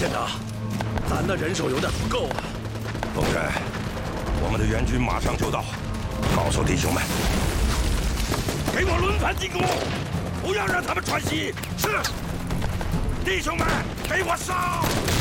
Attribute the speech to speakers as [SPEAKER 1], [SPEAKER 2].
[SPEAKER 1] 县长，咱的人手有点不够啊。
[SPEAKER 2] 凤山，我们的援军马上就到，告诉弟兄们，给我轮番进攻，不要让他们喘息。是，弟兄们，给我烧！